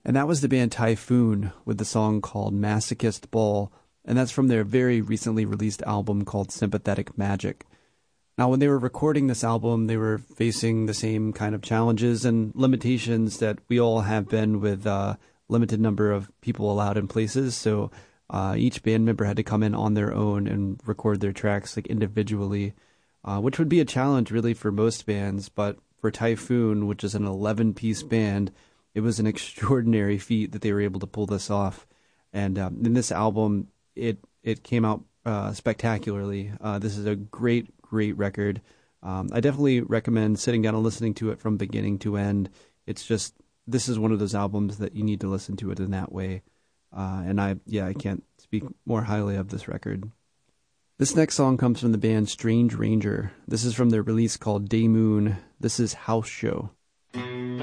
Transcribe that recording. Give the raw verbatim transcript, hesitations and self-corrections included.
And that was the band Typhoon with the song called Masochist Bull, and that's from their very recently released album called Sympathetic Magic. Now, when they were recording this album, they were facing the same kind of challenges and limitations that we all have been with a limited number of people allowed in places. So uh, each band member had to come in on their own and record their tracks like individually, uh, which would be a challenge really for most bands. But for Typhoon, which is an eleven-piece band, it was an extraordinary feat that they were able to pull this off. And um, in this album, it it came out uh, spectacularly. Uh, this is a great, great record. Um, I definitely recommend sitting down and listening to it from beginning to end. It's just, this is one of those albums that you need to listen to it in that way. Uh, and I, yeah, I can't speak more highly of this record. This next song comes from the band Strange Ranger. This is from their release called Day Moon. This is House Show.